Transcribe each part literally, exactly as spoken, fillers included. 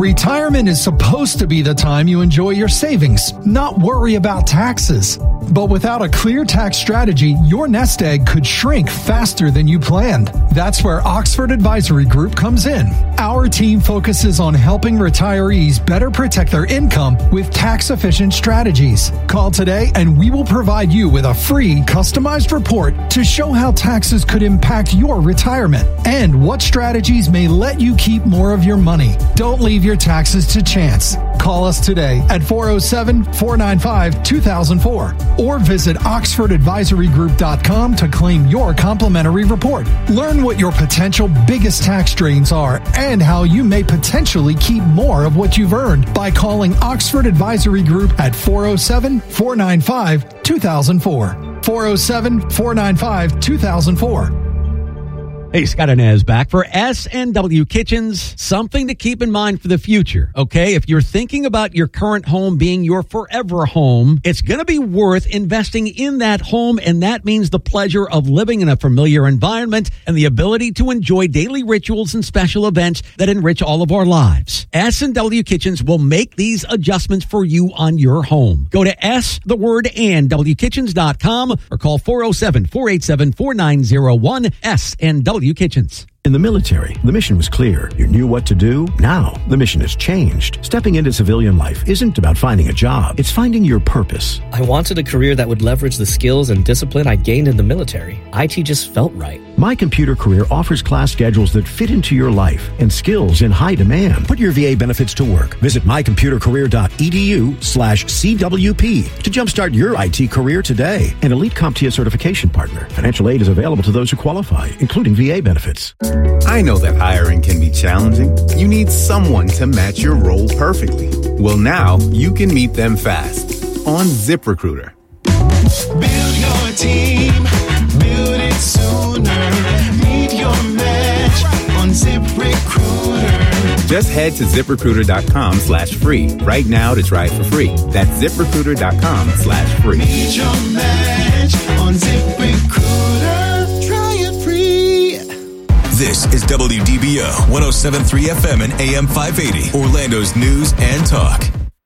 Retirement is supposed to be the time you enjoy your savings, not worry about taxes. But without a clear tax strategy, your nest egg could shrink faster than you planned. That's where Oxford Advisory Group comes in. Our team focuses on helping retirees better protect their income with tax-efficient strategies. Call today and we will provide you with a free, customized report to show how taxes could impact your retirement and what strategies may let you keep more of your money. Don't leave your taxes to chance. Call us today at four oh seven, four nine five, two thousand four or visit oxford advisory group dot com to claim your complimentary report. Learn what your potential biggest tax drains are and how you may potentially keep more of what you've earned by calling Oxford Advisory Group at four oh seven, four nine five, two thousand four. four oh seven, four nine five, two thousand four. Hey, Scott Inez back for S and W Kitchens. Something to keep in mind for the future, okay? If you're thinking about your current home being your forever home, it's going to be worth investing in that home, and that means the pleasure of living in a familiar environment and the ability to enjoy daily rituals and special events that enrich all of our lives. S and W Kitchens will make these adjustments for you on your home. Go to S, the word, and W kitchens dot com or call four oh seven, four eight seven, four nine oh one, S and W Kitchens. In the military, the mission was clear. You knew what to do. Now, the mission has changed. Stepping into civilian life isn't about finding a job. It's finding your purpose. I wanted a career that would leverage the skills and discipline I gained in the military. I T just felt right. My Computer Career offers class schedules that fit into your life and skills in high demand. Put your V A benefits to work. Visit my computer career dot e d u slash C W P to jumpstart your I T career today. An elite CompTIA certification partner. Financial aid is available to those who qualify, including V A benefits. I know that hiring can be challenging. You need someone to match your role perfectly. Well, now you can meet them fast on ZipRecruiter. Build your team, build it sooner. Meet your match on ZipRecruiter. Just head to ZipRecruiter.com slash free right now to try it for free. That's ZipRecruiter.com slash free. Meet your match on ZipRecruiter. Try it free. This is W D B O one oh seven point three F M and A M five eighty, Orlando's news and talk.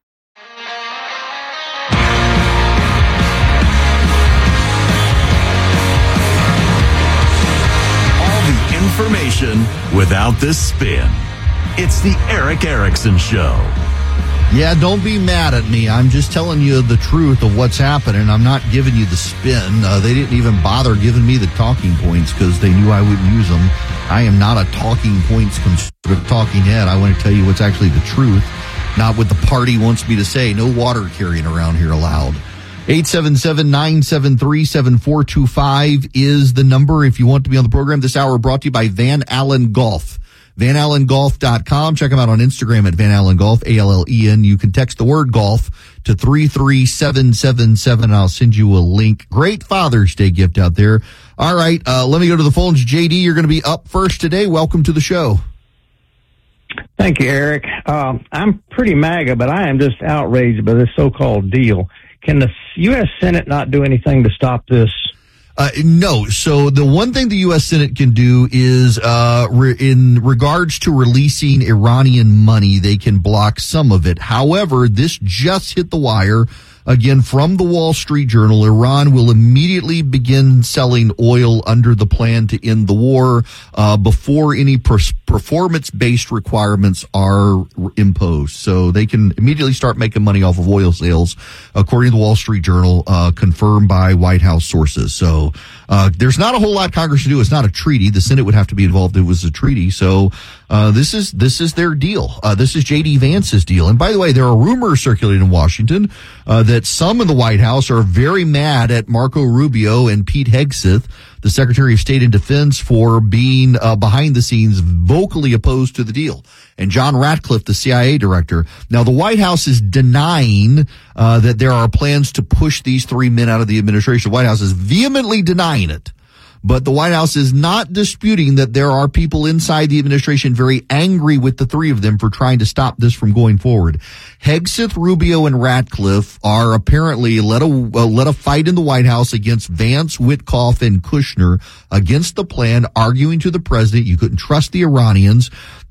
All the information without the spin. It's the Erick Erickson Show. Yeah, don't be mad at me. I'm just telling you the truth of what's happening. I'm not giving you the spin. Uh, they didn't even bother giving me the talking points because they knew I wouldn't use them. I am not a talking points conservative talking head. I want to tell you what's actually the truth, not what the party wants me to say. No water carrying around here allowed. eight seven seven, nine seven three, seven four two five is the number if you want to be on the program. This hour brought to you by Van Allen Golf. Van Allen Golf dot com. Check them out on Instagram at Van Allen Golf, A L L E N. You can text the word golf to three three seven seven seven. I'll send you a link. Great Father's Day gift out there. All right, uh, let me go to the phones. J D, you're going to be up first today. Welcome to the show. Thank you, Eric. Um, I'm pretty MAGA, but I am just outraged by this so-called deal. Can the U S Senate not do anything to stop this? Uh, no. So the one thing the U S Senate can do is, uh, re- in regards to releasing Iranian money, they can block some of it. However, this just hit the wire. Again, from the Wall Street Journal, Iran will immediately begin selling oil under the plan to end the war uh, before any per- performance-based requirements are imposed. So they can immediately start making money off of oil sales, according to the Wall Street Journal, uh, confirmed by White House sources. So uh, there's not a whole lot Congress can do. It's not a treaty. The Senate would have to be involved if it was a treaty. So uh, this is this is their deal. Uh, this is J D Vance's deal. And by the way, there are rumors circulating in Washington uh, that that some in the White House are very mad at Marco Rubio and Pete Hegseth, the Secretary of State and Defense, for being uh, behind the scenes vocally opposed to the deal. And John Ratcliffe, the C I A director. Now, the White House is denying uh, that there are plans to push these three men out of the administration. The White House is vehemently denying it. But the White House is not disputing that there are people inside the administration very angry with the three of them for trying to stop this from going forward. Hegseth, Rubio, and Ratcliffe are apparently led a, uh, led a fight in the White House against Vance, Witkoff, and Kushner against the plan, arguing to the president you couldn't trust the Iranians.